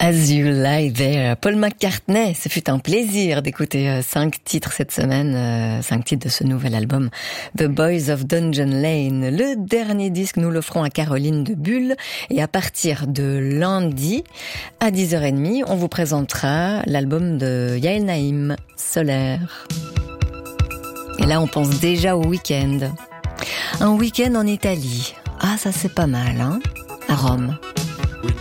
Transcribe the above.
As You Lie There, Paul McCartney. Ce fut un plaisir d'écouter 5 titres cette semaine, 5 titres de ce nouvel album, The Boys of Dungeon Lane. Le dernier disque, nous l'offrons à Caroline de Bulle. Et à partir de lundi, à 10h30, on vous présentera l'album de Yael Naïm, Solaire. Et là, on pense déjà au week-end. Un week-end en Italie. Ah, ça c'est pas mal, hein? À Rome.